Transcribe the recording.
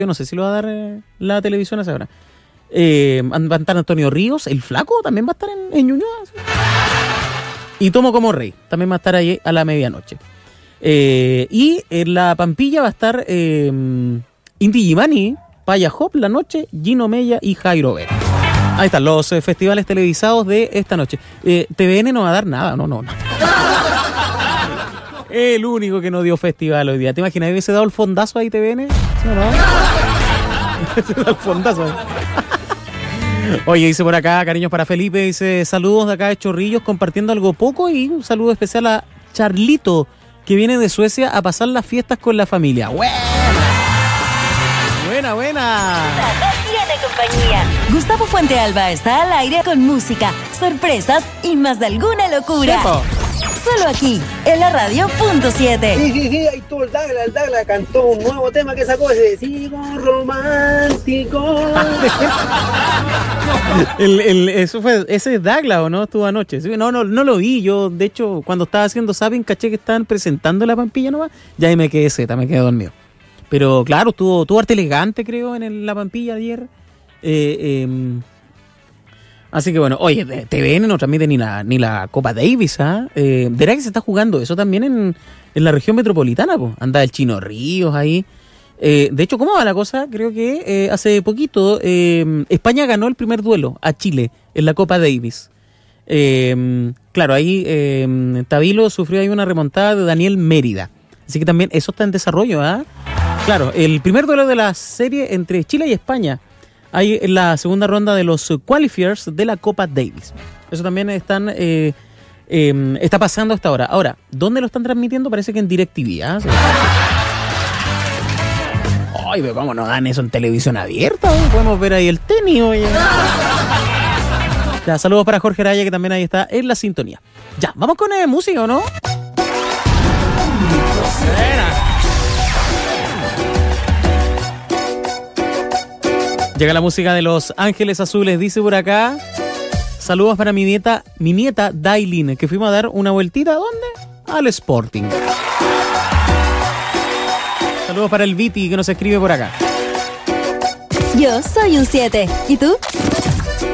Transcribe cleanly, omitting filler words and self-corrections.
Yo no sé si lo va a dar la televisión a esa hora. Va a estar Antonio Ríos, el Flaco también va a estar en Ñuñoa. ¿Sí? Y Tomo como Rey, también va a estar ahí a la medianoche. Y en la Pampilla va a estar Inti Gimani, Paya Hop la noche, Gino Mella y Jairo Vera. Ahí están los festivales televisados de esta noche. TVN no va a dar nada, no. El único que no dio festival hoy día. ¿Te imaginas? ¿Hubiese dado el fondazo ahí TVN? ¿Sí o no? Se da el fondazo ahí. Oye, dice por acá, cariños para Felipe, dice saludos de acá de Chorrillos, compartiendo algo poco, y un saludo especial a Charlito, que viene de Suecia a pasar las fiestas con la familia. ¡Buena! Tiene compañía. Gustavo Fuentealba está al aire con música, sorpresas y más de alguna locura. ¡Chepo! Solo aquí, en la radio.7. Sí, ahí todo el Douglas cantó un nuevo tema que sacó, ese Sigo Romántico. Eso fue, ese es Douglas, ¿o no? Estuvo anoche. ¿Sí? No lo vi. Yo, de hecho, cuando estaba haciendo zapping, caché que estaban presentando la Pampilla nomás. Ya ahí me quedé dormido. Pero claro, estuvo arte elegante, creo, en la Pampilla ayer. Así que bueno, oye, TVN no transmite ni la Copa Davis, ¿ah? ¿Verá que se está jugando eso también en la región metropolitana? Po? Anda el Chino Ríos ahí. De hecho, ¿cómo va la cosa? Creo que hace poquito España ganó el primer duelo a Chile en la Copa Davis. Claro, ahí Tabilo sufrió ahí una remontada de Daniel Mérida. Así que también eso está en desarrollo, ¿ah? Claro, el primer duelo de la serie entre Chile y España. Hay en la segunda ronda de los qualifiers de la Copa Davis. Eso también está pasando hasta ahora. Ahora, ¿dónde lo están transmitiendo? Parece que en DirecTV. ¿Ah? Sí. Ay, pero ¿cómo no dan eso en televisión abierta? Podemos ver ahí el tenis, oye. Ya, saludos para Jorge Araya, que también ahí está en la sintonía. Ya, vamos con música, ¿o no? Llega la música de Los Ángeles Azules, dice por acá. Saludos para mi nieta Dailin, que fuimos a dar una vueltita, ¿a dónde? Al Sporting. Saludos para el Viti, que nos escribe por acá. Yo soy un 7. ¿Y tú?